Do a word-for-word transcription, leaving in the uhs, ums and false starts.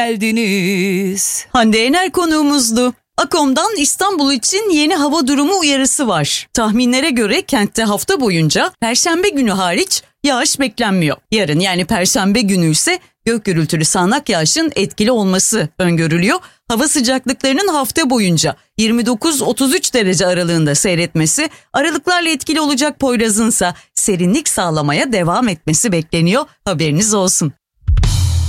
geldiniz. Hande Yener konuğumuzdu. Akom'dan İstanbul için yeni hava durumu uyarısı var. Tahminlere göre kentte hafta boyunca Perşembe günü hariç yağış beklenmiyor. Yarın yani Perşembe günü ise gök gürültülü sağanak yağışın etkili olması öngörülüyor. Hava sıcaklıklarının hafta boyunca yirmi dokuz otuz üç derece aralığında seyretmesi, aralıklarla etkili olacak Poyraz'ınsa serinlik sağlamaya devam etmesi bekleniyor. Haberiniz olsun.